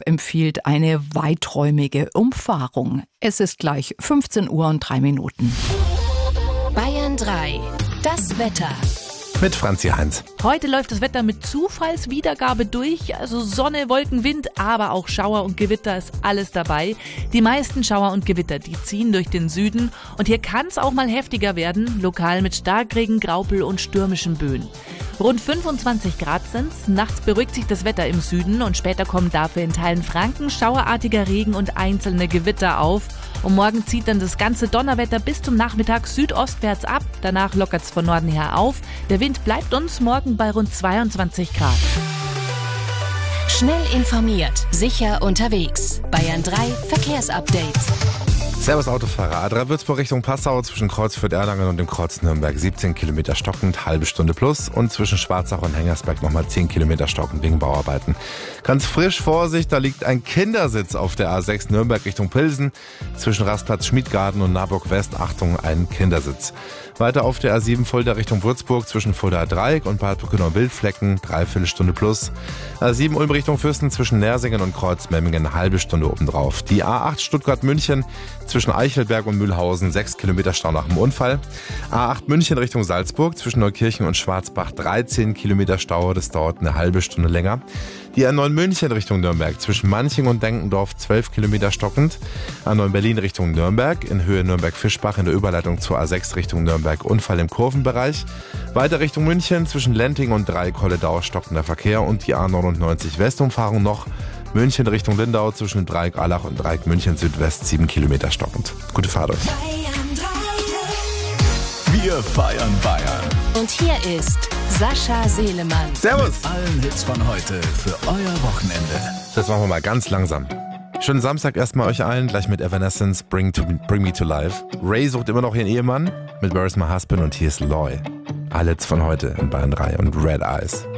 empfiehlt eine weiträumige Umfahrung. Es ist gleich 15 Uhr und 3 Minuten. Bayern 3, das Wetter. Mit Franzi Heinz. Heute läuft das Wetter mit Zufallswiedergabe durch, also Sonne, Wolken, Wind, aber auch Schauer und Gewitter ist alles dabei. Die meisten Schauer und Gewitter, die ziehen durch den Süden und hier kann es auch mal heftiger werden, lokal mit Starkregen, Graupel und stürmischen Böen. Rund 25 Grad sind's. Nachts beruhigt sich das Wetter im Süden und später kommen dafür in Teilen Franken schauerartiger Regen und einzelne Gewitter auf. Und morgen zieht dann das ganze Donnerwetter bis zum Nachmittag südostwärts ab. Danach lockert's von Norden her auf. Der Wind bleibt uns morgen bei rund 22 Grad. Schnell informiert, sicher unterwegs. Bayern 3 Verkehrsupdate. Servus Autofahrer. A3 Würzburg Richtung Passau zwischen Kreuz Fürth-Erlangen und dem Kreuz Nürnberg 17 Kilometer stockend, halbe Stunde plus. Und zwischen Schwarzach und Hengersberg nochmal 10 Kilometer stockend wegen Bauarbeiten. Ganz frisch, Vorsicht, da liegt ein Kindersitz auf der A6 Nürnberg Richtung Pilsen. Zwischen Rastplatz Schmiedgarten und Naburg West, Achtung, ein Kindersitz. Weiter auf der A7 Fulda Richtung Würzburg zwischen Fulda Dreieck und Bad Brückenau Wildflecken, dreiviertel Stunde plus. A7 Ulm Richtung Fürsten zwischen Nersingen und Kreuzmemmingen, halbe Stunde obendrauf. Die A8 Stuttgart München zwischen Eichelberg und Mühlhausen, 6 Kilometer Stau nach dem Unfall. A8 München Richtung Salzburg zwischen Neukirchen und Schwarzbach, 13 Kilometer Stau, das dauert eine halbe Stunde länger. Die A9 München Richtung Nürnberg zwischen Manching und Denkendorf, 12 Kilometer stockend. A9 Berlin Richtung Nürnberg in Höhe Nürnberg-Fischbach in der Überleitung zur A6 Richtung Nürnberg, Unfall im Kurvenbereich. Weiter Richtung München zwischen Lenting und Dreieck-Holledau stockender Verkehr und die A99 Westumfahrung noch. München Richtung Lindau zwischen Dreieck-Allach und Dreieck München Südwest, 7 Kilometer stockend. Gute Fahrt euch. Wir feiern Bayern. Und hier ist Sascha Selemann. Servus! Mit allen Hits von heute für euer Wochenende. Das machen wir mal ganz langsam. Schönen Samstag erstmal euch allen, gleich mit Evanescence, Bring Me to Life. Ray sucht immer noch ihren Ehemann mit Where's My Husband und hier ist Loy. Alle Hits von heute in Bayern 3 und Red Eyes.